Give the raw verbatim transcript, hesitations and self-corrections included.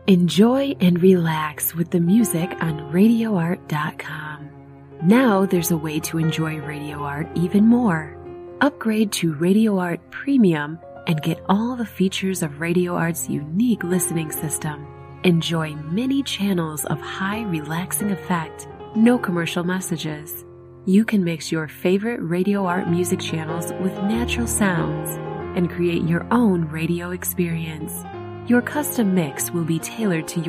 Enjoy and relax with the music on radio art dot com. Now there's a way to enjoy Radio Art even more. Upgrade to Radio Art Premium and get all the features of Radio Art's unique listening system. Enjoy many channels of high relaxing effect, no commercial messages. You can mix your favorite Radio Art music channels with natural sounds and create your own radio experience. Your custom mix will be tailored to your